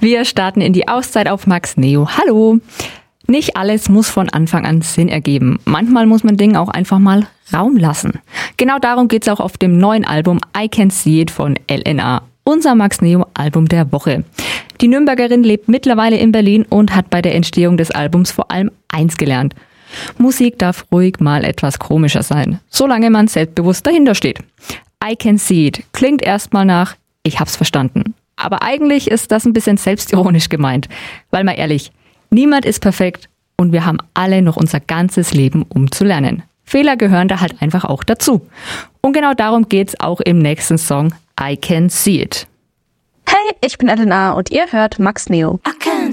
Wir starten in die Auszeit auf Max Neo. Hallo! Nicht alles muss von Anfang an Sinn ergeben. Manchmal muss man Dingen auch einfach mal Raum lassen. Genau darum geht's auch auf dem neuen Album I Can See It von LNA. Unser Max Neo Album der Woche. Die Nürnbergerin lebt mittlerweile in Berlin und hat bei der Entstehung des Albums vor allem eins gelernt. Musik darf ruhig mal etwas komischer sein, solange man selbstbewusst dahinter steht. I Can See It klingt erstmal nach, ich hab's verstanden. Aber eigentlich ist das ein bisschen selbstironisch gemeint. Weil mal ehrlich, niemand ist perfekt und wir haben alle noch unser ganzes Leben, um zu lernen. Fehler gehören da halt einfach auch dazu. Und genau darum geht's auch im nächsten Song I Can See It. Hey, ich bin LNA und ihr hört Max Neo. I can